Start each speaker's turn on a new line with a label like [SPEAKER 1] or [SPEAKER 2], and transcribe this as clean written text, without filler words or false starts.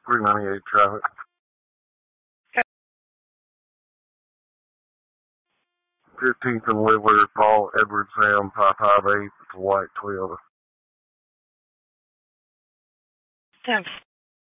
[SPEAKER 1] 398 traffic. 15th and Whittler, Paul Edward Sam 558, it's a white Toyota.
[SPEAKER 2] 10